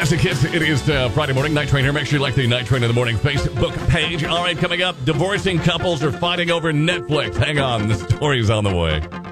Classic hits. It is Friday morning. Night Train here. Make sure you like the Night Train in the Morning Facebook page. All right, coming up, divorcing couples are fighting over Netflix. Hang on, the story's on the way.